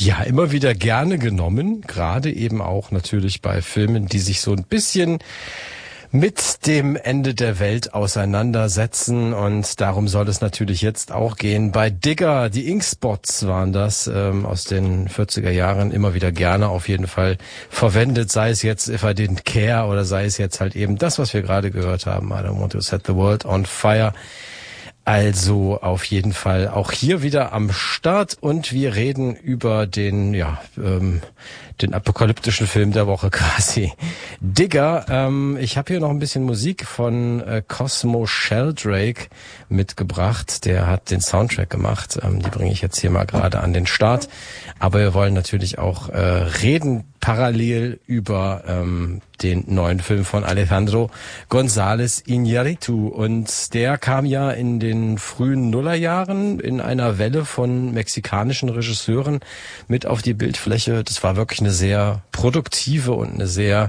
Ja, immer wieder gerne genommen, gerade eben auch natürlich bei Filmen, die sich so ein bisschen mit dem Ende der Welt auseinandersetzen, und darum soll es natürlich jetzt auch gehen. Bei Digger, die Inkspots waren das, aus den 40er Jahren, immer wieder gerne auf jeden Fall verwendet, sei es jetzt If I Didn't Care oder sei es jetzt halt eben das, was wir gerade gehört haben, I Don't Want to Set the World on Fire. Also auf jeden Fall auch hier wieder am Start, und wir reden über den apokalyptischen Film der Woche quasi. Digger. Ich habe hier noch ein bisschen Musik von Cosmo Sheldrake mitgebracht. Der hat den Soundtrack gemacht. Die bringe ich jetzt hier mal gerade an den Start. Aber wir wollen natürlich auch reden parallel über den neuen Film von Alejandro González Iñárritu. Und der kam ja in den frühen Nullerjahren in einer Welle von mexikanischen Regisseuren mit auf die Bildfläche. Das war wirklich eine sehr produktive und eine sehr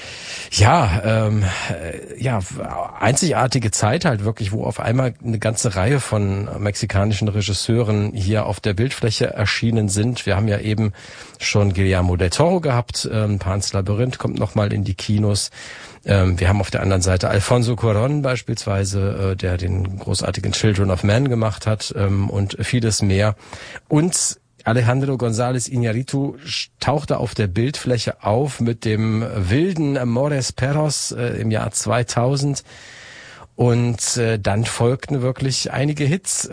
einzigartige Zeit halt wirklich, wo auf einmal eine ganze Reihe von mexikanischen Regisseuren hier auf der Bildfläche erschienen sind. Wir haben ja eben schon Guillermo del Toro gehabt, Pan's Labyrinth kommt nochmal in die Kinos. Wir haben auf der anderen Seite Alfonso Cuarón beispielsweise, der den großartigen Children of Men gemacht hat, und vieles mehr. Und Alejandro González Iñárritu tauchte auf der Bildfläche auf mit dem wilden Amores Perros im Jahr 2000, und dann folgten wirklich einige Hits.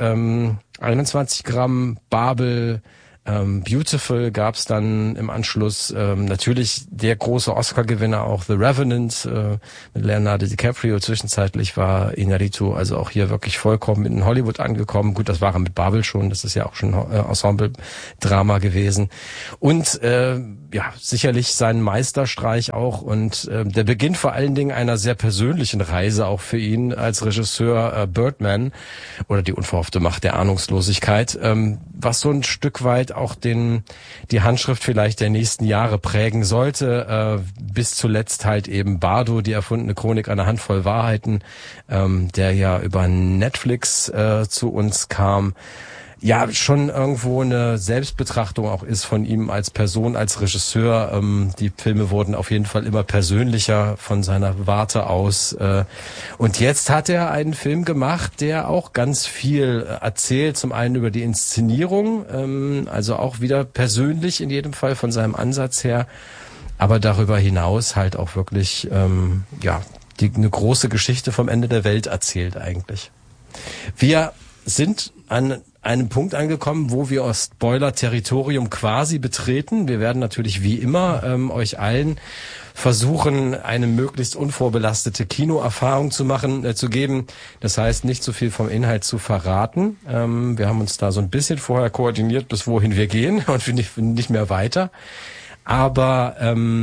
21 Gramm, Babel, Beautiful gab's dann im Anschluss. Natürlich der große Oscar-Gewinner auch The Revenant mit Leonardo DiCaprio. Zwischenzeitlich war Iñárritu also auch hier wirklich vollkommen in Hollywood angekommen. Gut, das war er mit Babel schon. Das ist ja auch schon Ensemble-Drama gewesen. Und sicherlich sein Meisterstreich auch, und der Beginn vor allen Dingen einer sehr persönlichen Reise auch für ihn als Regisseur, Birdman oder Die unverhoffte Macht der Ahnungslosigkeit, was so ein Stück weit auch die Handschrift vielleicht der nächsten Jahre prägen sollte, bis zuletzt halt eben Bardo, die erfundene Chronik einer Handvoll Wahrheiten, der ja über Netflix zu uns kam. Ja, schon irgendwo eine Selbstbetrachtung auch ist von ihm als Person, als Regisseur. Die Filme wurden auf jeden Fall immer persönlicher von seiner Warte aus. Und jetzt hat er einen Film gemacht, der auch ganz viel erzählt. Zum einen über die Inszenierung, also auch wieder persönlich in jedem Fall von seinem Ansatz her. Aber darüber hinaus halt auch wirklich, eine große Geschichte vom Ende der Welt erzählt eigentlich. Wir sind an einem Punkt angekommen, wo wir aus Spoiler-Territorium quasi betreten. Wir werden natürlich wie immer euch allen versuchen, eine möglichst unvorbelastete Kinoerfahrung zu geben. Das heißt, nicht so viel vom Inhalt zu verraten. Wir haben uns da so ein bisschen vorher koordiniert, bis wohin wir gehen, und nicht mehr weiter. Aber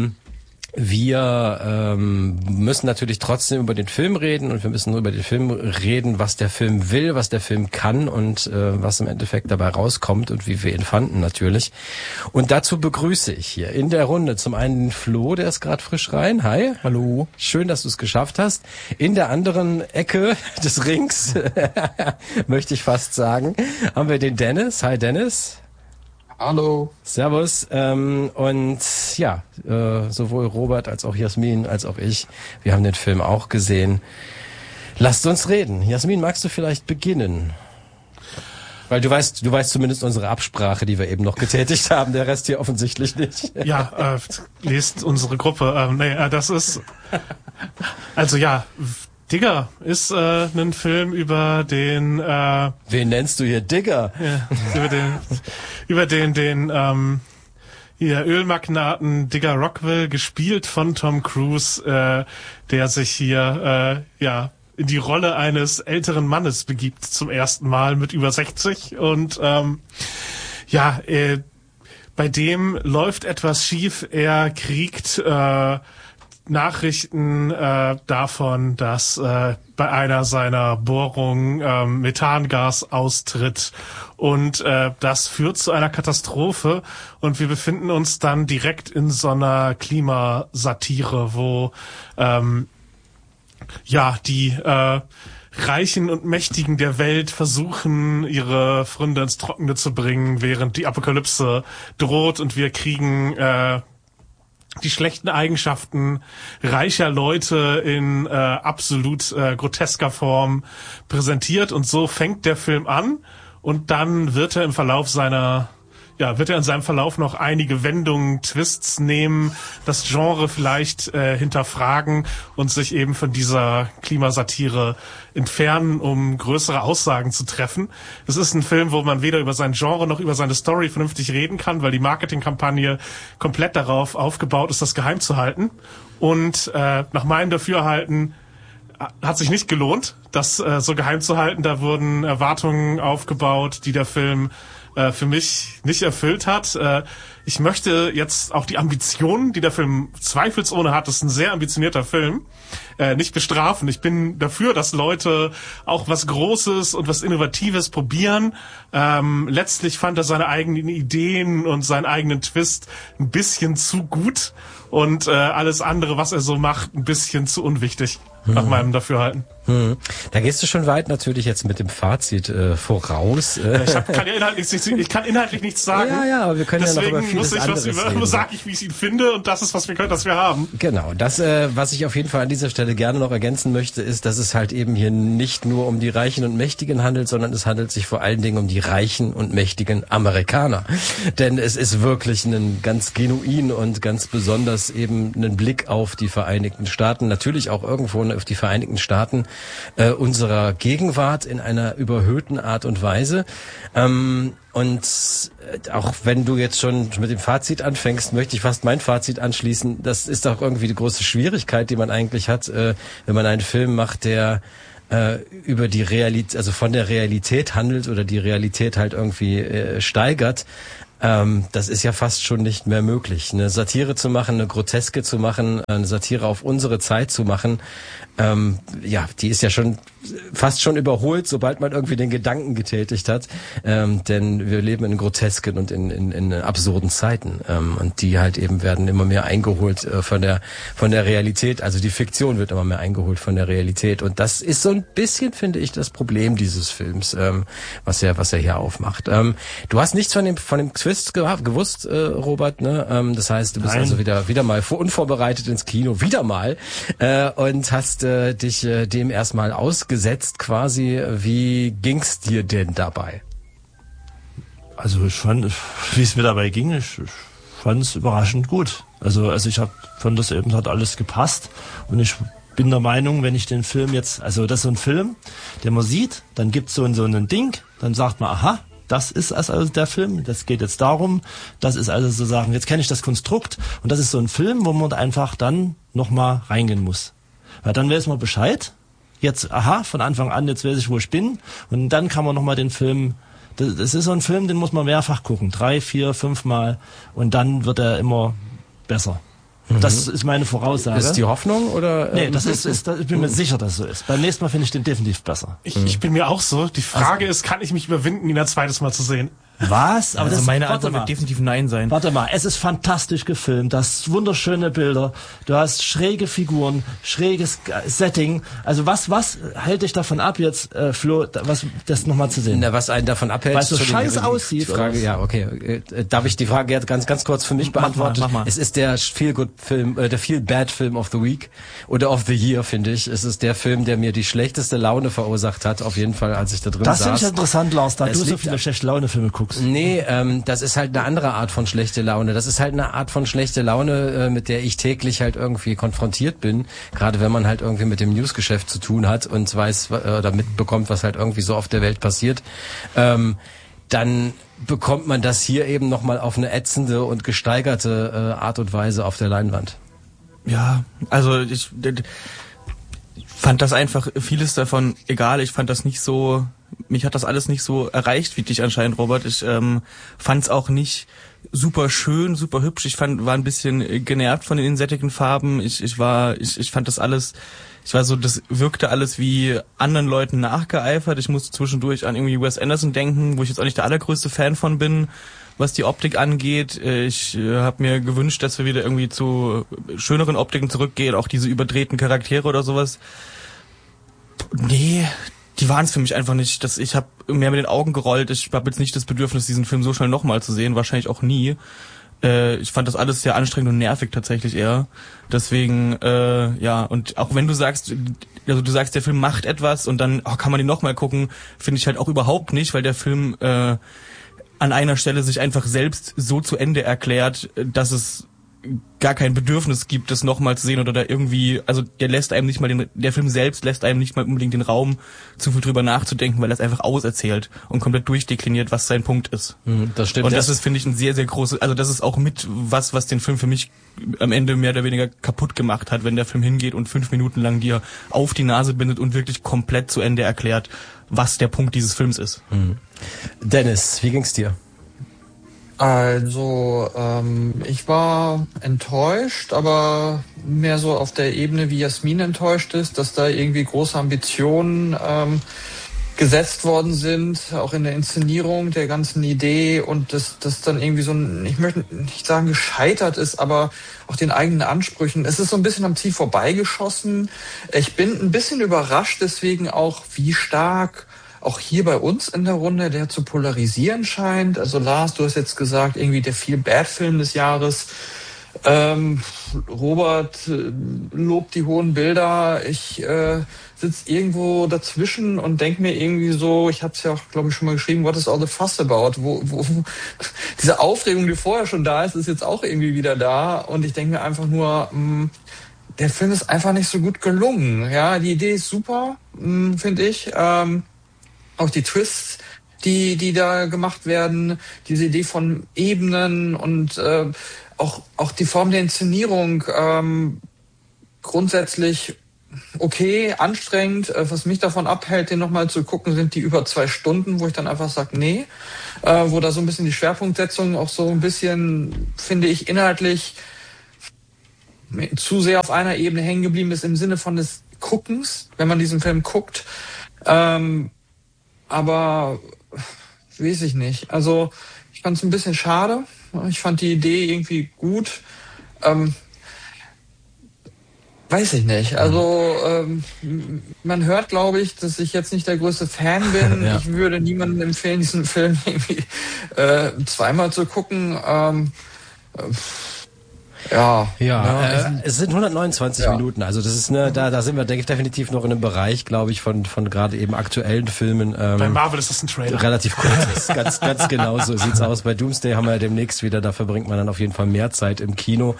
wir müssen natürlich trotzdem über den Film reden, und wir müssen über den Film reden, was der Film will, was der Film kann, und was im Endeffekt dabei rauskommt und wie wir ihn fanden natürlich. Und dazu begrüße ich hier in der Runde zum einen den Flo, der ist gerade frisch rein. Hi. Hallo. Schön, dass du es geschafft hast. In der anderen Ecke des Rings, möchte ich fast sagen, haben wir den Dennis. Hi Dennis. Hallo. Servus. Und ja, sowohl Robert als auch Jasmin als auch ich, wir haben den Film auch gesehen. Lasst uns reden. Jasmin, magst du vielleicht beginnen? Weil du weißt zumindest unsere Absprache, die wir eben noch getätigt haben, der Rest hier offensichtlich nicht. Ja, lest unsere Gruppe. Das ist... Also ja... Digger ist ein Film über den... Wen nennst du hier Digger? Ja, über den Ölmagnaten Digger Rockwell, gespielt von Tom Cruise, der sich hier in die Rolle eines älteren Mannes begibt zum ersten Mal mit über 60. Und bei dem läuft etwas schief. Er kriegt... Nachrichten davon, dass bei einer seiner Bohrungen Methangas austritt, und das führt zu einer Katastrophe, und wir befinden uns dann direkt in so einer Klimasatire, wo die Reichen und Mächtigen der Welt versuchen, ihre Pfründe ins Trockene zu bringen, während die Apokalypse droht, und wir kriegen die schlechten Eigenschaften reicher Leute in absolut grotesker Form präsentiert. Und so fängt der Film an, und dann wird er in seinem Verlauf noch einige Wendungen, Twists nehmen, das Genre vielleicht hinterfragen und sich eben von dieser Klimasatire entfernen, um größere Aussagen zu treffen. Es ist ein Film, wo man weder über sein Genre noch über seine Story vernünftig reden kann, weil die Marketingkampagne komplett darauf aufgebaut ist, das geheim zu halten. Und nach meinem Dafürhalten hat sich nicht gelohnt, das so geheim zu halten. Da wurden Erwartungen aufgebaut, die der Film für mich nicht erfüllt hat. Ich möchte jetzt auch die Ambitionen, die der Film zweifelsohne hat, das ist ein sehr ambitionierter Film, nicht bestrafen. Ich bin dafür, dass Leute auch was Großes und was Innovatives probieren. Letztlich fand er seine eigenen Ideen und seinen eigenen Twist ein bisschen zu gut, und alles andere, was er so macht, ein bisschen zu unwichtig, nach meinem Dafürhalten. Da gehst du schon weit natürlich jetzt mit dem Fazit voraus. Ich kann inhaltlich nichts sagen. Ja, aber wir können ja noch über vieles anderes reden. Deswegen sage ich, wie ich ihn finde, und das ist, was wir haben. Genau, das, was ich auf jeden Fall an dieser Stelle gerne noch ergänzen möchte, ist, dass es halt eben hier nicht nur um die Reichen und Mächtigen handelt, sondern es handelt sich vor allen Dingen um die reichen und mächtigen Amerikaner. Denn es ist wirklich ein ganz genuin und ganz besonders eben ein Blick auf die Vereinigten Staaten, natürlich auch irgendwo auf die Vereinigten Staaten unserer Gegenwart in einer überhöhten Art und Weise. Und auch wenn du jetzt schon mit dem Fazit anfängst, möchte ich fast mein Fazit anschließen. Das ist auch irgendwie die große Schwierigkeit, die man eigentlich hat, wenn man einen Film macht, der über die Realität, also von der Realität handelt oder die Realität halt irgendwie steigert. Das ist ja fast schon nicht mehr möglich. Eine Satire zu machen, eine Groteske zu machen, eine Satire auf unsere Zeit zu machen, die ist ja schon fast schon überholt, sobald man irgendwie den Gedanken getätigt hat. Denn wir leben in grotesken und in absurden Zeiten. Und die halt eben werden immer mehr eingeholt von der Realität. Also die Fiktion wird immer mehr eingeholt von der Realität. Und das ist so ein bisschen, finde ich, das Problem dieses Films, was er hier aufmacht. Du hast nichts von dem Twist gewusst, Robert, ne? Das heißt, du bist also wieder mal unvorbereitet ins Kino, wieder mal, und hast dich dem erstmal ausgesetzt quasi. Wie ging's dir denn dabei? Also ich fand, wie es mir dabei ging, ich fand es überraschend gut. Also ich fand das eben, hat alles gepasst, und ich bin der Meinung, wenn ich den Film jetzt, also das ist so ein Film, den man sieht, dann gibt's so ein Ding, dann sagt man, aha, das ist also der Film, das geht jetzt darum, das ist also sozusagen, jetzt kenne ich das Konstrukt, und das ist so ein Film, wo man einfach dann nochmal reingehen muss. Weil dann weiß man Bescheid, jetzt, aha, von Anfang an, jetzt weiß ich, wo ich bin, und dann kann man nochmal den Film, das ist so ein Film, den muss man mehrfach gucken, 3, 4, 5 Mal, und dann wird er immer besser. Das ist meine Voraussage. Ist die Hoffnung, oder? Nee, ich bin mir sicher, dass es so ist. Beim nächsten Mal finde ich den definitiv besser. Ich bin mir auch so. Die Frage ist, kann ich mich überwinden, ihn ein zweites Mal zu sehen? Was? Aber also meine Antwort wird definitiv Nein sein. Warte mal, es ist fantastisch gefilmt, du hast wunderschöne Bilder, du hast schräge Figuren, schräges Setting. Also was hält dich davon ab jetzt, Flo, das nochmal zu sehen? Na, was einen davon abhält, weil es so scheiße aussieht. Die Frage, ja, okay. Darf ich die Frage jetzt ganz kurz für mich beantworten? Mach mal. Es ist der Feel-Good-Film, der Feel-Bad-Film of the Week oder of the Year, finde ich. Es ist der Film, der mir die schlechteste Laune verursacht hat, auf jeden Fall, als ich da drin saß. Das finde ich interessant, Lars, da du so viele schlechte Laune-Filme guckst. Nee, das ist halt eine andere Art von schlechte Laune. Das ist halt eine Art von schlechte Laune, mit der ich täglich halt irgendwie konfrontiert bin. Gerade wenn man halt irgendwie mit dem Newsgeschäft zu tun hat und weiß oder mitbekommt, was halt irgendwie so auf der Welt passiert. Dann bekommt man das hier eben nochmal auf eine ätzende und gesteigerte Art und Weise auf der Leinwand. Ja, also ich fand das einfach vieles davon egal. Ich fand das nicht so, mich hat das alles nicht so erreicht wie dich anscheinend, Robert. Ich fand es auch nicht super schön, super hübsch. Ich war ein bisschen genervt von den insättigen Farben. Ich fand das alles, das wirkte alles wie anderen Leuten nachgeeifert. Ich musste zwischendurch an irgendwie Wes Anderson denken, wo ich jetzt auch nicht der allergrößte Fan von bin, was die Optik angeht. Ich habe mir gewünscht, dass wir wieder irgendwie zu schöneren Optiken zurückgehen, auch diese überdrehten Charaktere oder sowas. Nee, die waren es für mich einfach nicht. Ich habe mehr mit den Augen gerollt. Ich habe jetzt nicht das Bedürfnis, diesen Film so schnell nochmal zu sehen. Wahrscheinlich auch nie. Ich fand das alles sehr anstrengend und nervig tatsächlich eher. Deswegen, und auch wenn du sagst, der Film macht etwas und dann kann man ihn nochmal gucken, finde ich halt auch überhaupt nicht, weil der Film an einer Stelle sich einfach selbst so zu Ende erklärt, dass es gar kein Bedürfnis gibt, das nochmal zu sehen oder da irgendwie, also der Film selbst lässt einem nicht mal unbedingt den Raum, zu viel drüber nachzudenken, weil er es einfach auserzählt und komplett durchdekliniert, was sein Punkt ist. Das stimmt. Und das ist, finde ich, ein sehr, sehr großes, also das ist auch mit was den Film für mich am Ende mehr oder weniger kaputt gemacht hat, wenn der Film hingeht und 5 Minuten lang dir auf die Nase bindet und wirklich komplett zu Ende erklärt, was der Punkt dieses Films ist. Dennis, wie ging's dir? Also, ich war enttäuscht, aber mehr so auf der Ebene, wie Jasmin enttäuscht ist, dass da irgendwie große Ambitionen gesetzt worden sind, auch in der Inszenierung der ganzen Idee und das dann irgendwie so ein, ich möchte nicht sagen gescheitert ist, aber auch den eigenen Ansprüchen. Es ist so ein bisschen am Ziel vorbeigeschossen. Ich bin ein bisschen überrascht deswegen auch, wie stark auch hier bei uns in der Runde, der zu polarisieren scheint. Also Lars, du hast jetzt gesagt, irgendwie der Feel-Bad-Film des Jahres. Robert lobt die hohen Bilder. Ich sitze irgendwo dazwischen und denke mir irgendwie so, ich habe es ja auch, glaube ich, schon mal geschrieben, what is all the fuss about? Wo diese Aufregung, die vorher schon da ist, ist jetzt auch irgendwie wieder da. Und ich denke mir einfach nur, der Film ist einfach nicht so gut gelungen. Ja, die Idee ist super, finde ich. Auch die Twists, die da gemacht werden, diese Idee von Ebenen und auch die Form der Inszenierung grundsätzlich okay, anstrengend. Was mich davon abhält, den nochmal zu gucken, sind die über 2 Stunden, wo ich dann einfach sage, nee. Wo da so ein bisschen die Schwerpunktsetzung auch so ein bisschen, finde ich, inhaltlich zu sehr auf einer Ebene hängen geblieben ist im Sinne von des Guckens, wenn man diesen Film guckt. Aber weiß ich nicht. Also ich fand es ein bisschen schade. Ich fand die Idee irgendwie gut. Weiß ich nicht. Also man hört, glaube ich, dass ich jetzt nicht der größte Fan bin. Ja. Ich würde niemandem empfehlen, diesen Film irgendwie zweimal zu gucken. Es sind 129 Minuten, also das ist da sind wir definitiv noch in einem Bereich, glaube ich, von gerade eben aktuellen Filmen. Bei Marvel ist das ein Trailer. Relativ kurz ist, ganz genau so sieht's aus. Bei Doomsday haben wir ja demnächst wieder, da verbringt man dann auf jeden Fall mehr Zeit im Kino.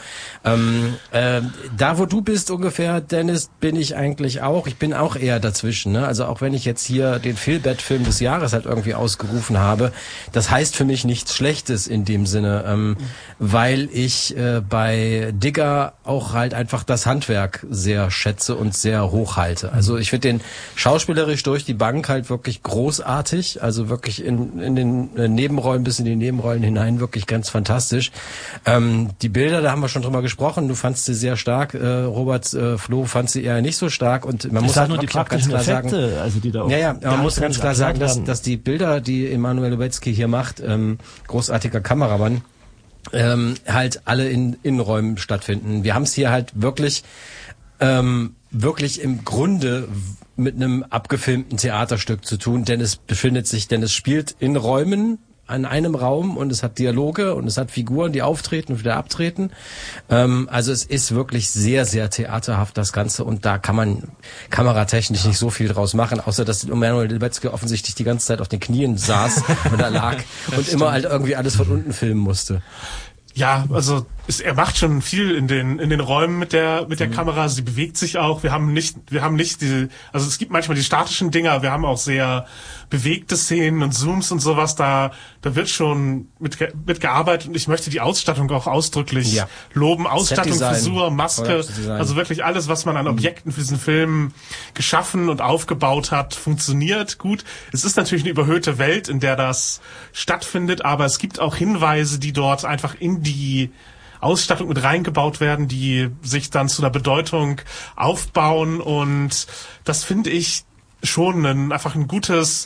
Da wo du bist ungefähr, Dennis, bin ich eigentlich auch. Ich bin auch eher dazwischen, ne? Also auch wenn ich jetzt hier den Feel-Bad-Film des Jahres halt irgendwie ausgerufen habe, das heißt für mich nichts Schlechtes in dem Sinne, weil ich bei Digger auch halt einfach das Handwerk sehr schätze und sehr hochhalte. Also ich finde den schauspielerisch durch die Bank halt wirklich großartig, also wirklich in den Nebenrollen bis in die Nebenrollen hinein wirklich ganz fantastisch. Die Bilder, da haben wir schon drüber gesprochen, du fandst sie sehr stark, Robert, Flo fand sie eher nicht so stark und man muss halt nur die praktischen Effekte, sagen, also die da auch man muss ganz klar sagen, dass die Bilder, die Emanuel Lubezki hier macht, großartiger Kameramann, halt alle in Innenräumen stattfinden. Wir haben es hier halt wirklich im Grunde mit einem abgefilmten Theaterstück zu tun, denn es spielt in Räumen an einem Raum und es hat Dialoge und es hat Figuren, die auftreten und wieder abtreten. Also es ist wirklich sehr, sehr theaterhaft, das Ganze, und da kann man kameratechnisch nicht so viel draus machen, außer dass Emanuel Lubezki offensichtlich die ganze Zeit auf den Knien saß oder lag und immer halt irgendwie alles von unten filmen musste. Ja, also er macht schon viel in den Räumen mit der Kamera. Sie bewegt sich auch. Wir haben nicht diese, also es gibt manchmal die statischen Dinger. Wir haben auch sehr bewegte Szenen und Zooms und sowas. Da wird schon mit gearbeitet, und ich möchte die Ausstattung auch ausdrücklich loben. Ausstattung, Frisur, Maske, also wirklich alles, was man an Objekten für diesen Film geschaffen und aufgebaut hat, funktioniert gut. Es ist natürlich eine überhöhte Welt, in der das stattfindet, aber es gibt auch Hinweise, die dort einfach in die Ausstattung mit reingebaut werden, die sich dann zu einer Bedeutung aufbauen, und das finde ich schon einfach ein gutes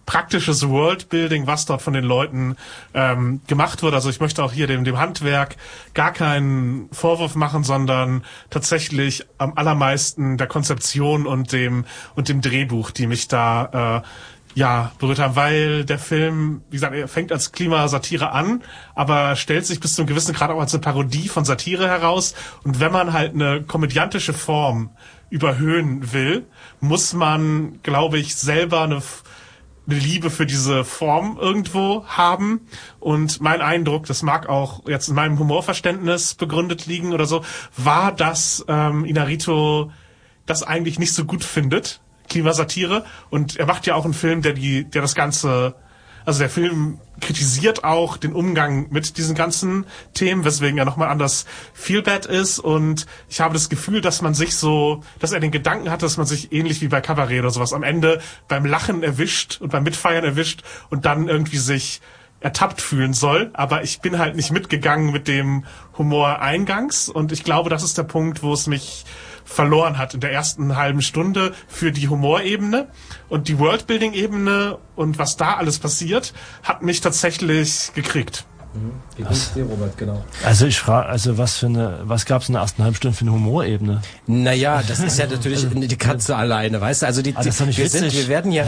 praktisches Worldbuilding, was dort von den Leuten gemacht wird. Also ich möchte auch hier dem Handwerk gar keinen Vorwurf machen, sondern tatsächlich am allermeisten der Konzeption und dem Drehbuch, die mich da berührt haben, weil der Film, wie gesagt, er fängt als Klimasatire an, aber stellt sich bis zu einem gewissen Grad auch als eine Parodie von Satire heraus. Und wenn man halt eine komödiantische Form überhöhen will, muss man, glaube ich, selber eine Liebe für diese Form irgendwo haben. Und mein Eindruck, das mag auch jetzt in meinem Humorverständnis begründet liegen oder so, war, dass Inarritu das eigentlich nicht so gut findet, Klimasatire. Und er macht ja auch einen Film, der das Ganze, also der Film kritisiert auch den Umgang mit diesen ganzen Themen, weswegen er nochmal anders Feelbad ist. Und ich habe das Gefühl, dass er den Gedanken hat, dass man sich ähnlich wie bei Kabarett oder sowas am Ende beim Lachen erwischt und beim Mitfeiern erwischt und dann irgendwie sich ertappt fühlen soll. Aber ich bin halt nicht mitgegangen mit dem Humor eingangs. Und ich glaube, das ist der Punkt, wo es mich verloren hat in der ersten halben Stunde für die Humorebene. Und die Worldbuilding-Ebene und was da alles passiert, hat mich tatsächlich gekriegt. Wie geht's dir, Robert, genau? Also ich frage, was gab's in der ersten halben Stunde für eine Humorebene? Naja, das ist ja natürlich die Katze alleine, weißt du? Also das ist doch nicht witzig. Wir werden hier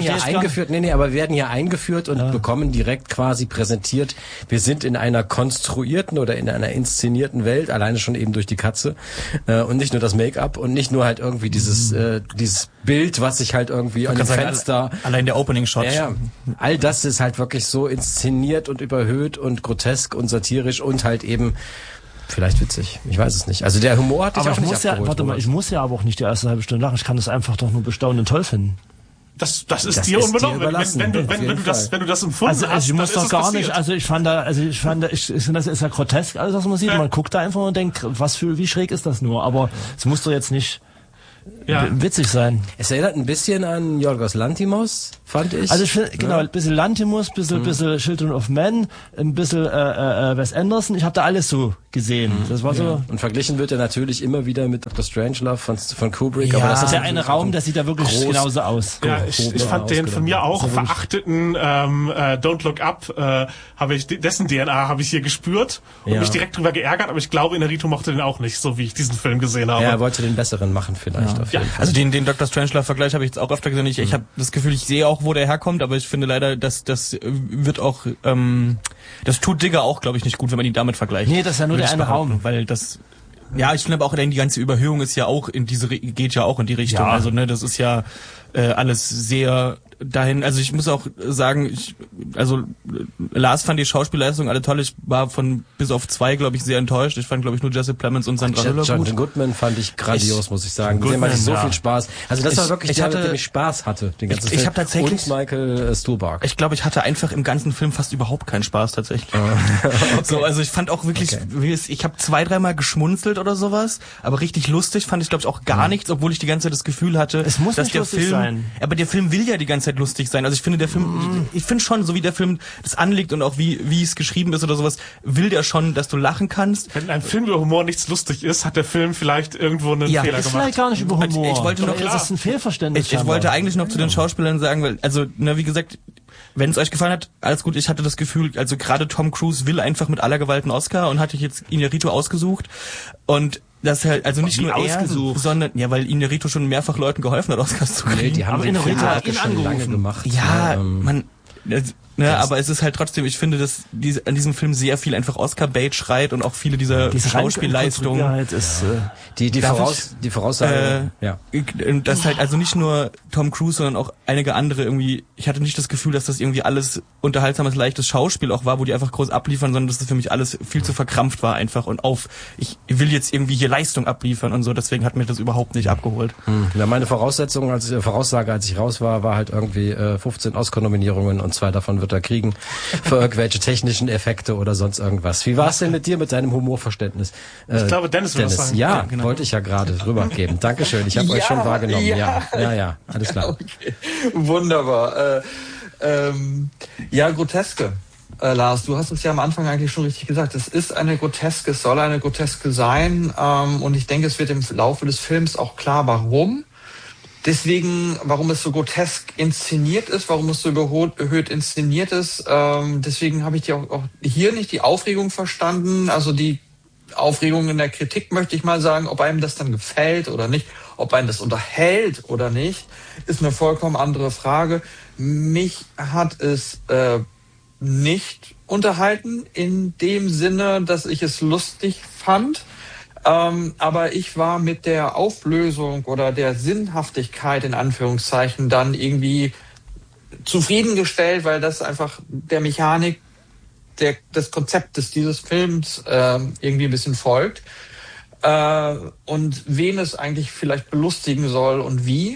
eingeführt und bekommen direkt quasi präsentiert, wir sind in einer konstruierten oder in einer inszenierten Welt, alleine schon eben durch die Katze, und nicht nur das Make-up und nicht nur halt irgendwie dieses Bild, was sich halt irgendwie an dem Fenster... Allein der Opening-Shot. Ja, all das ist halt wirklich so inszeniert und überhöht und grotesk und satirisch und halt eben vielleicht witzig. Ich weiß es nicht. Also der Humor hat dich auch nicht abgeholt. Ich muss ja aber auch nicht die erste halbe Stunde lachen. Ich kann das einfach doch nur bestaunen und toll finden. Das ist dir unbenommen. Wenn du das empfunden hast, also ich muss doch gar nicht, ich finde, das ist ja grotesk, alles was man sieht. Man guckt da einfach und denkt, wie schräg ist das nur? Aber es muss doch jetzt nicht witzig sein. Es erinnert ein bisschen an Yorgos Lanthimos, fand ich. Also ich finde, genau, ein bisschen Lanthimos, ein bisschen Children of Men, ein bisschen Wes Anderson. Ich habe da alles so gesehen. Das war so. Und verglichen wird er natürlich immer wieder mit Dr. Strangelove von Kubrick. Ja, aber das ist der eine Raum, der sieht da wirklich genauso aus. Ja, ich fand den von mir auch verachteten Don't Look Up, dessen DNA habe ich hier gespürt und mich direkt drüber geärgert, aber ich glaube, Inarritu mochte den auch nicht, so wie ich diesen Film gesehen habe. Ja, er wollte den besseren machen vielleicht. Auf jeden Fall. Also den Dr. Strangelove-Vergleich habe ich jetzt auch öfter gesehen. Ich habe das Gefühl, ich sehe auch, wo der herkommt, aber ich finde leider, dass das wird auch, das tut Digger auch, glaube ich, nicht gut, wenn man ihn damit vergleicht. Nee, das ist ja nur der eine Raum. Weil das, ja, ich finde aber auch, die ganze Überhöhung ist ja auch geht ja auch in die Richtung. Ja. Also, das ist ja alles sehr dahin, also ich muss auch sagen, Lars fand die Schauspielleistung alle toll. Ich war von bis auf 2, glaube ich, sehr enttäuscht. Ich fand, glaube ich, nur Jesse Plemons und Sandra Hüller gut. Jonathan Goodman fand ich grandios, muss ich sagen. Mit dem hatte ich so viel Spaß. Also das war wirklich der, mit dem ich Spaß hatte, den ganzen Film. Ich habe tatsächlich... Und Michael Stuhlbarg. Ich glaube, ich hatte einfach im ganzen Film fast überhaupt keinen Spaß, tatsächlich. Okay. So, also ich fand auch wirklich, ich habe 2-3 Mal geschmunzelt oder sowas, aber richtig lustig fand ich, glaube ich, auch gar nichts, obwohl ich die ganze Zeit das Gefühl hatte, es muss dass nicht der Film sein. Aber der Film will ja die ganze Zeit lustig sein. Also ich finde, der Film, ich finde schon, so wie der Film das anlegt und auch wie es geschrieben ist oder sowas, will der schon, dass du lachen kannst. Wenn ein Film über Humor nichts lustig ist, hat der Film vielleicht irgendwo einen Fehler gemacht. Vielleicht gar nicht über Humor. Ich wollte noch, das ist ein Fehlverständnis. Ich wollte eigentlich noch zu den Schauspielern sagen, weil, also, wie gesagt, wenn es euch gefallen hat, alles gut. Ich hatte das Gefühl, also gerade Tom Cruise will einfach mit aller Gewalt einen Oscar und hatte jetzt Inarritu ausgesucht und das halt, also nicht nur ausgesucht, sondern, ja, weil Inarritu schon mehrfach Leuten geholfen hat, Oscars zu kriegen. Nee, die haben ihn schon lange gemacht. Ja, aber es ist halt trotzdem, ich finde, dass an diesem Film sehr viel einfach Oscar-Bait schreit und auch viele dieser Schauspielleistungen. Die Voraussage, das halt also nicht nur Tom Cruise, sondern auch einige andere irgendwie, ich hatte nicht das Gefühl, dass das irgendwie alles unterhaltsames, leichtes Schauspiel auch war, wo die einfach groß abliefern, sondern dass das für mich alles viel zu verkrampft war einfach und ich will jetzt irgendwie hier Leistung abliefern und so, deswegen hat mir das überhaupt nicht abgeholt. Ja, meine Voraussage, als ich raus war halt irgendwie 15 Oscar-Nominierungen und 2 davon wird er kriegen für irgendwelche technischen Effekte oder sonst irgendwas. Wie war es denn mit dir, mit deinem Humorverständnis? Ich glaube, Dennis will das sagen. Ja, genau. Wollte ich ja gerade rübergeben. Dankeschön, ich habe euch schon wahrgenommen. Ja, alles klar. Okay. Wunderbar. Groteske. Lars, du hast es ja am Anfang eigentlich schon richtig gesagt. Es ist eine Groteske, es soll eine Groteske sein. Und ich denke, es wird im Laufe des Films auch klar, warum. Deswegen, warum es so grotesk inszeniert ist, warum es so überhöht inszeniert ist, deswegen habe ich auch hier nicht die Aufregung verstanden. Also die Aufregung in der Kritik möchte ich mal sagen, ob einem das dann gefällt oder nicht, ob einem das unterhält oder nicht, ist eine vollkommen andere Frage. Mich hat es nicht unterhalten in dem Sinne, dass ich es lustig fand. Aber ich war mit der Auflösung oder der Sinnhaftigkeit in Anführungszeichen dann irgendwie zufriedengestellt, weil das einfach der Mechanik des Konzeptes dieses Films irgendwie ein bisschen folgt. Und wen es eigentlich vielleicht belustigen soll und wie.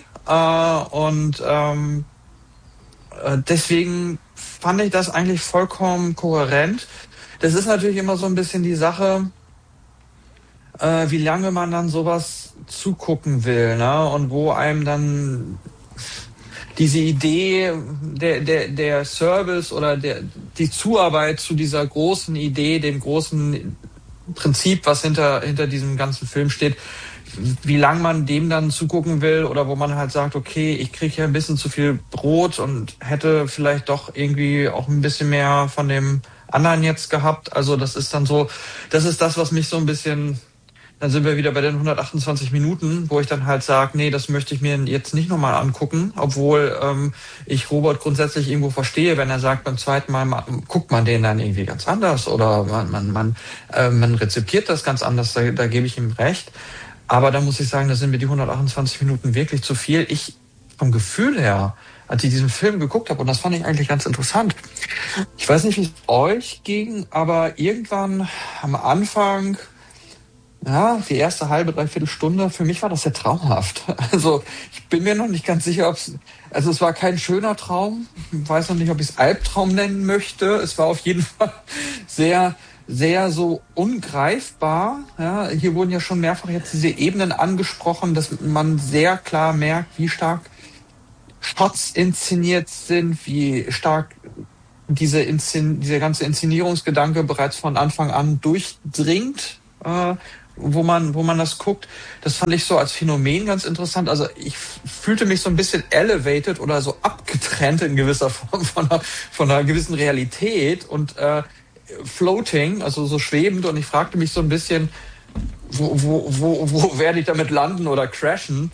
Deswegen fand ich das eigentlich vollkommen kohärent. Das ist natürlich immer so ein bisschen die Sache, wie lange man dann sowas zugucken will, ne? Und wo einem dann diese Idee, der Service oder die Zuarbeit zu dieser großen Idee, dem großen Prinzip, was hinter diesem ganzen Film steht, wie lang man dem dann zugucken will oder wo man halt sagt, okay, ich kriege hier ein bisschen zu viel Brot und hätte vielleicht doch irgendwie auch ein bisschen mehr von dem anderen jetzt gehabt. Also das ist dann so, das ist das, was mich so ein bisschen, dann sind wir wieder bei den 128 Minuten, wo ich dann halt sage, nee, das möchte ich mir jetzt nicht nochmal angucken, obwohl ich Robert grundsätzlich irgendwo verstehe, wenn er sagt, beim zweiten Mal guckt man den dann irgendwie ganz anders oder man rezipiert das ganz anders, da gebe ich ihm recht. Aber da muss ich sagen, da sind mir die 128 Minuten wirklich zu viel. Ich vom Gefühl her, als ich diesen Film geguckt habe, und das fand ich eigentlich ganz interessant, ich weiß nicht, wie es euch ging, aber irgendwann am Anfang, ja, die erste halbe, dreiviertel Stunde, für mich war das sehr traumhaft. Also ich bin mir noch nicht ganz sicher, es war kein schöner Traum. Ich weiß noch nicht, ob ich es Albtraum nennen möchte. Es war auf jeden Fall sehr, sehr so ungreifbar. Ja, hier wurden ja schon mehrfach jetzt diese Ebenen angesprochen, dass man sehr klar merkt, wie stark Shots inszeniert sind, wie stark dieser ganze Inszenierungsgedanke bereits von Anfang an durchdringt. Wo man das guckt, das fand ich so als Phänomen ganz interessant. Also ich fühlte mich so ein bisschen elevated oder so abgetrennt in gewisser Form von einer gewissen Realität und floating, also so schwebend. Und ich fragte mich so ein bisschen, wo werde ich damit landen oder crashen?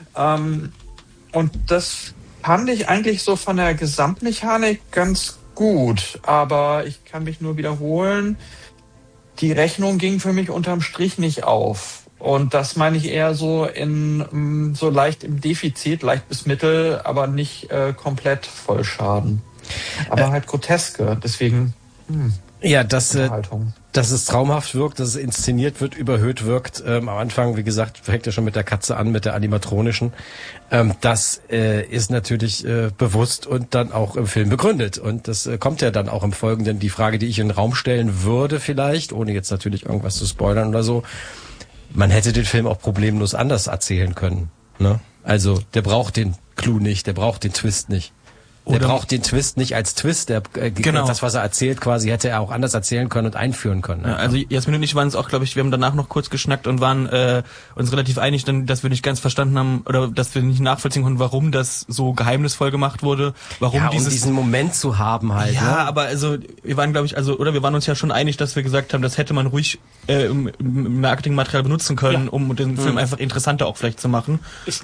Und das fand ich eigentlich so von der Gesamtmechanik ganz gut. Aber ich kann mich nur wiederholen, die Rechnung ging für mich unterm Strich nicht auf. Und das meine ich eher so so leicht im Defizit, leicht bis mittel, aber nicht komplett Vollschaden. Aber halt groteske, deswegen ja, dass es traumhaft wirkt, dass es inszeniert wird, überhöht wirkt. Am Anfang, wie gesagt, fängt ja schon mit der Katze an, mit der animatronischen. Das ist natürlich bewusst und dann auch im Film begründet. Und das kommt ja dann auch im Folgenden. Die Frage, die ich in den Raum stellen würde vielleicht, ohne jetzt natürlich irgendwas zu spoilern oder so, man hätte den Film auch problemlos anders erzählen können. Ne? Also der braucht den Clou nicht, der braucht den Twist nicht. Der braucht den Twist nicht als Twist, genau. Das, was er erzählt, quasi hätte er auch anders erzählen können und einführen können. Ne? Ja, also Jasmin und ich waren es auch, glaube ich, wir haben danach noch kurz geschnackt und waren uns relativ einig, dass wir nicht ganz verstanden haben oder dass wir nicht nachvollziehen konnten, warum das so geheimnisvoll gemacht wurde, warum um diesen Moment zu haben halt. Ja, ne? Aber also wir waren, glaube ich, wir waren uns ja schon einig, dass wir gesagt haben, das hätte man ruhig im Marketingmaterial benutzen können, um den Film einfach interessanter auch vielleicht zu machen. Ich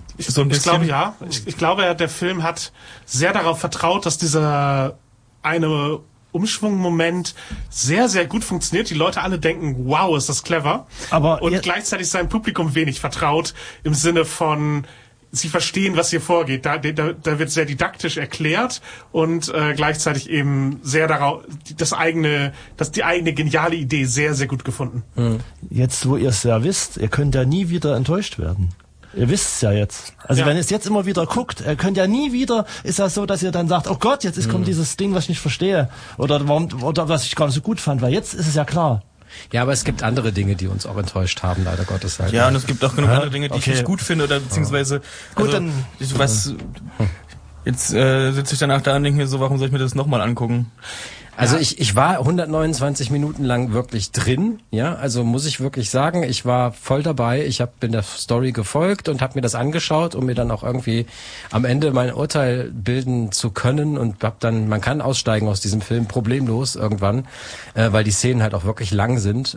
glaube, der Film hat sehr darauf vertraut, dass dieser eine Umschwungmoment sehr, sehr gut funktioniert. Die Leute alle denken, wow, ist das clever. Und gleichzeitig sein Publikum wenig vertraut im Sinne von, sie verstehen, was hier vorgeht. Da wird sehr didaktisch erklärt und gleichzeitig eben sehr darauf, die eigene geniale Idee sehr, sehr gut gefunden. Jetzt, wo ihr es ja wisst, ihr könnt ja nie wieder enttäuscht werden. Ihr wisst es ja jetzt. Also wenn ihr es jetzt immer wieder guckt, ihr könnt ja nie wieder, ist das so, dass ihr dann sagt, oh Gott, jetzt kommt dieses Ding, was ich nicht verstehe. Oder was ich gar nicht so gut fand, weil jetzt ist es ja klar. Ja, aber es gibt andere Dinge, die uns auch enttäuscht haben, leider Gottes halt. Ja, und es gibt auch genug andere Dinge, die ich nicht gut finde oder beziehungsweise gut, dann jetzt sitze ich danach da und denke mir so, warum soll ich mir das nochmal angucken? Also ich war 129 Minuten lang wirklich drin, ja, also muss ich wirklich sagen, ich war voll dabei, bin der Story gefolgt und habe mir das angeschaut, um mir dann auch irgendwie am Ende mein Urteil bilden zu können und man kann aussteigen aus diesem Film problemlos irgendwann, weil die Szenen halt auch wirklich lang sind.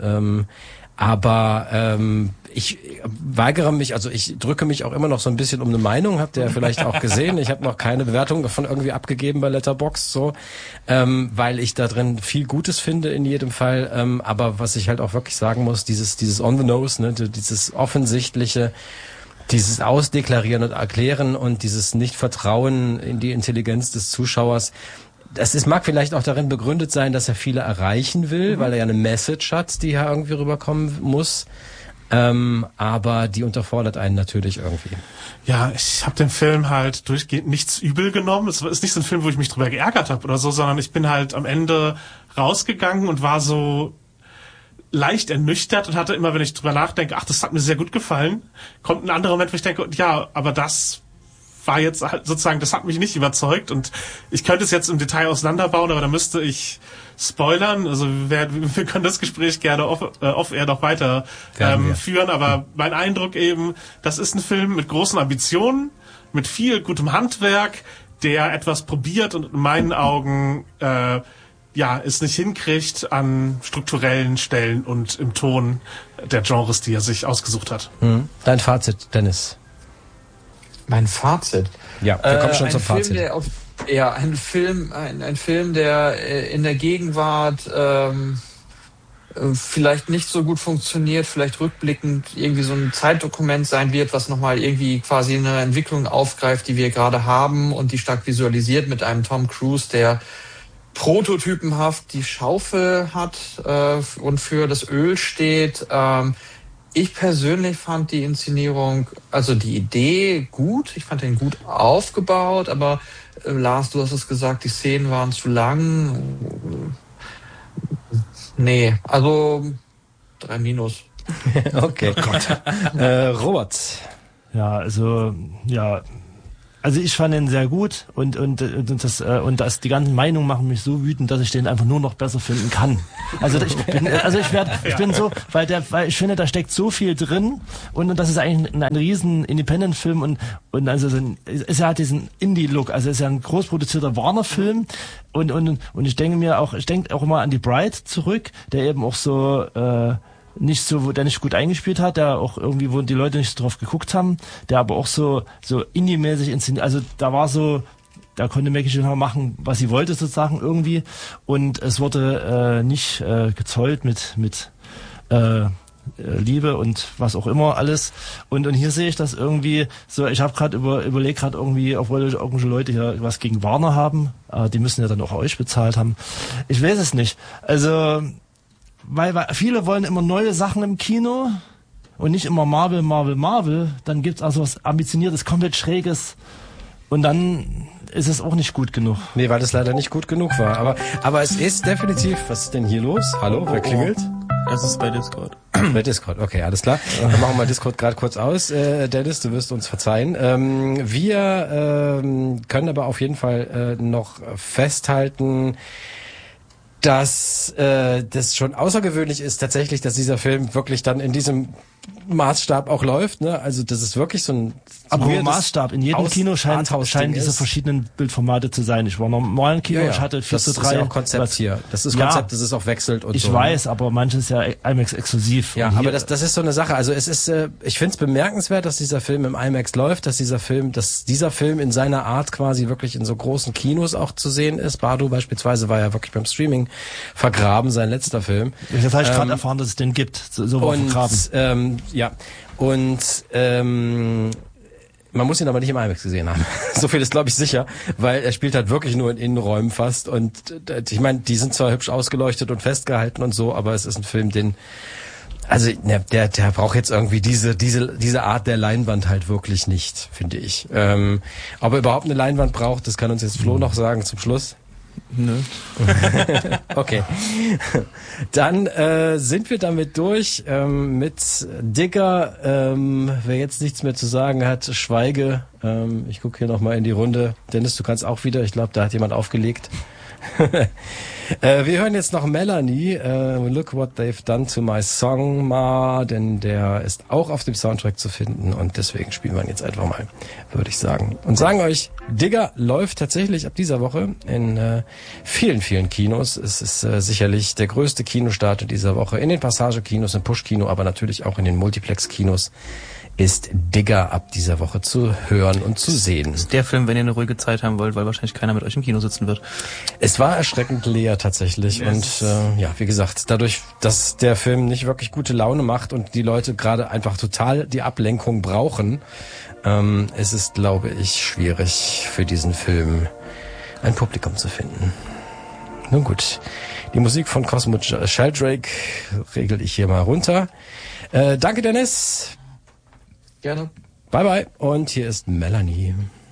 Aber ich weigere mich, also ich drücke mich auch immer noch so ein bisschen um eine Meinung, habt ihr vielleicht auch gesehen. Ich habe noch keine Bewertung davon irgendwie abgegeben bei Letterboxd, so, weil ich da drin viel Gutes finde in jedem Fall. Aber was ich halt auch wirklich sagen muss, dieses on the nose, ne, dieses offensichtliche, dieses Ausdeklarieren und Erklären und dieses Nicht-Vertrauen in die Intelligenz des Zuschauers, mag vielleicht auch darin begründet sein, dass er viele erreichen will, weil er ja eine Message hat, die ja irgendwie rüberkommen muss. Aber die unterfordert einen natürlich irgendwie. Ja, ich habe den Film halt durchgehend nichts übel genommen. Es ist nicht so ein Film, wo ich mich drüber geärgert habe oder so, sondern ich bin halt am Ende rausgegangen und war so leicht ernüchtert und hatte immer, wenn ich drüber nachdenke, ach, das hat mir sehr gut gefallen, kommt ein anderer Moment, wo ich denke, ja, aber das war jetzt halt sozusagen, das hat mich nicht überzeugt und ich könnte es jetzt im Detail auseinanderbauen, aber da müsste ich spoilern. Also wir können das Gespräch gerne off-air noch weiter führen, aber mein Eindruck eben, das ist ein Film mit großen Ambitionen, mit viel gutem Handwerk, der etwas probiert und in meinen Augen es nicht hinkriegt an strukturellen Stellen und im Ton der Genres, die er sich ausgesucht hat. Dein Fazit, Dennis? Mein Fazit? Ja, wir kommen schon zum Fazit. Ein Film, der in der Gegenwart vielleicht nicht so gut funktioniert, vielleicht rückblickend irgendwie so ein Zeitdokument sein wird, was nochmal irgendwie quasi eine Entwicklung aufgreift, die wir gerade haben und die stark visualisiert mit einem Tom Cruise, der prototypenhaft die Schaufel hat und für das Öl steht. Ich persönlich fand die Inszenierung, also die Idee gut. Ich fand den gut aufgebaut, aber Lars, du hast es gesagt, die Szenen waren zu lang. Nee, also 3-. Okay. Gott. Robert. Ja, also ich fand ihn sehr gut und die ganzen Meinungen machen mich so wütend, dass ich den einfach nur noch besser finden kann. Also ich bin so, weil ich finde, da steckt so viel drin und das ist eigentlich ein riesen Independent-Film und also ist ja diesen Indie-Look, also ist ja ein großproduzierter Warner-Film und ich denke auch immer an die Bride zurück, der eben auch so der nicht gut eingespielt hat, der auch irgendwie, wo die Leute nicht drauf geguckt haben, der aber auch so indie-mäßig inszeniert, also da konnte Maggie Gyllenhaal machen, was sie wollte sozusagen irgendwie und es wurde nicht gezollt mit Liebe und was auch immer alles und hier sehe ich das irgendwie so, ich habe gerade überlegt gerade irgendwie, obwohl irgendwelche Leute hier was gegen Warner haben, die müssen ja dann auch euch bezahlt haben, ich weiß es nicht, also weil viele wollen immer neue Sachen im Kino und nicht immer Marvel. Dann gibt's also was Ambitioniertes, komplett Schräges und dann ist es auch nicht gut genug. Nee, weil es leider nicht gut genug war. Aber es ist definitiv, was ist denn hier los? Hallo, wer klingelt? Das ist bei Discord. Bei Discord, okay, alles klar. Dann machen wir mal Discord gerade kurz aus. Dennis, du wirst uns verzeihen. Wir können aber auf jeden Fall noch festhalten, dass das schon außergewöhnlich ist tatsächlich, dass dieser Film wirklich dann in diesem Maßstab auch läuft, ne? Also das ist wirklich so ein aber Maßstab in jedem Kino scheinen diese verschiedenen Bildformate zu sein. Ich war im normalen Kino, ich hatte 4:3. Das ist ja auch Konzept hier. Das ist Konzept, dass es auch wechselt und ich so. Ich weiß, aber manches ist ja IMAX exklusiv. Ja, aber das ist so eine Sache. Also es ist, ich finde es bemerkenswert, dass dieser Film im IMAX läuft, dass dieser Film in seiner Art quasi wirklich in so großen Kinos auch zu sehen ist. Bardo beispielsweise war ja wirklich beim Streaming vergraben, sein letzter Film. Das habe ich gerade erfahren, dass es den gibt. So war vergraben. Man muss ihn aber nicht im IMAX gesehen haben. So viel ist, glaube ich, sicher, weil er spielt halt wirklich nur in Innenräumen fast und ich meine, die sind zwar hübsch ausgeleuchtet und festgehalten und so, aber es ist ein Film, der braucht jetzt irgendwie diese Art der Leinwand halt wirklich nicht, finde ich. Ob er überhaupt eine Leinwand braucht, das kann uns jetzt Flo noch sagen zum Schluss. Nö. Okay. Dann sind wir damit durch mit Digger. Wer jetzt nichts mehr zu sagen hat, schweige. Ich gucke hier nochmal in die Runde. Dennis, du kannst auch wieder. Ich glaube, da hat jemand aufgelegt. Wir hören jetzt noch Melanie, Look What They've Done to My Song, Ma, denn der ist auch auf dem Soundtrack zu finden und deswegen spielen wir ihn jetzt einfach mal, würde ich sagen. Und sagen euch, Digger läuft tatsächlich ab dieser Woche in vielen, vielen Kinos. Es ist sicherlich der größte Kinostart in dieser Woche in den Passage-Kinos, im Push-Kino, aber natürlich auch in den Multiplex-Kinos. Ist Digger ab dieser Woche zu hören und zu sehen. Das ist der Film, wenn ihr eine ruhige Zeit haben wollt, weil wahrscheinlich keiner mit euch im Kino sitzen wird. Es war erschreckend leer tatsächlich und ja, wie gesagt, dadurch, dass der Film nicht wirklich gute Laune macht und die Leute gerade einfach total die Ablenkung brauchen, es ist, glaube ich, schwierig für diesen Film ein Publikum zu finden. Nun gut, die Musik von Cosmo Sheldrake regel ich hier mal runter. Danke, Dennis. Gerne. Bye bye. Und hier ist Melanie.